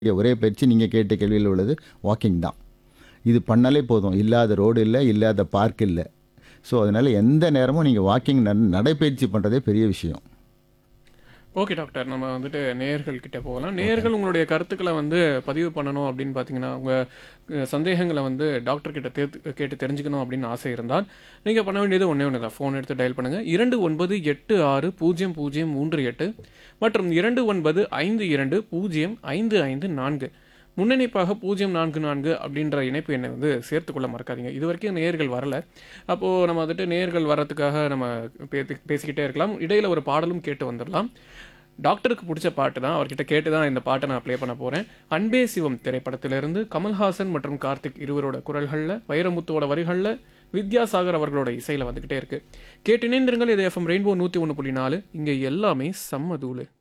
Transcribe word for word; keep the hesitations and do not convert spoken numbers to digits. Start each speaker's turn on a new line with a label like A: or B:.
A: ஒரே பயிற்சி நீங்கள் கேட்ட கேள்வியில் உள்ளது வாக்கிங் தான். இது பண்ணாலே போதும். இல்லாத ரோடு இல்லை, இல்லாத பார்க் இல்லை. ஸோ அதனால் எந்த நேரமும் நீங்கள் வாக்கிங் நன் நடைப்பயிற்சி பண்ணுறதே பெரிய விஷயம்.
B: ஓகே டாக்டர், நம்ம வந்துட்டு நேயர்கள் கிட்ட போகலாம். நேயர்கள் உங்களுடைய கருத்துக்களை வந்து பதிவு பண்ணணும் அப்படின்னு பார்த்தீங்கன்னா, உங்கள் சந்தேகங்களை வந்து டாக்டர் கிட்ட தேர்த்து கேட்டு தெரிஞ்சுக்கணும் அப்படின்னு ஆசை இருந்தால் நீங்கள் பண்ண வேண்டியது ஒன்றே ஒன்று தான். ஃபோன் எடுத்து டயல் பண்ணுங்கள். இரண்டு ஒன்பது எட்டு ஆறு பூஜ்ஜியம் பூஜ்ஜியம் மூன்று எட்டு மற்றும் இரண்டு ஒன்பது ஐந்து இரண்டு பூஜ்ஜியம் ஐந்து ஐந்து நான்கு. முன்னிணைப்பாக பூஜ்ஜியம் நான்கு நான்கு அப்படின்ற இணைப்பு எண்ணை வந்து சேர்த்துக்கொள்ள மறக்காதீங்க. இது வரைக்கும் நேயர்கள் வரல. அப்போது நம்ம வந்துட்டு நேயர்கள் வர்றதுக்காக நம்ம பேசி பேசிக்கிட்டே இருக்கலாம். இடையில் ஒரு பாடலும் கேட்டு வந்துடலாம். டாக்டருக்கு பிடிச்ச பாட்டு தான், அவர்கிட்ட கேட்டு தான் இந்த பாட்டை நான் ப்ளே பண்ண போகிறேன். அன்பே சிவம் திரைப்படத்திலிருந்து கமல்ஹாசன் மற்றும் கார்த்திக் இருவரோட குரல்களில், வைரமுத்துவோட வரிகளில், வித்யாசாகர் அவர்களோட இசையில் வந்துக்கிட்டே இருக்குது. கேட்டு இணைந்திருங்கள். இது எஃப்எம் ரெயின்போ நூற்றி ஒன்று புள்ளி நாலு. இங்கே எல்லாமே செம்ம தூளு.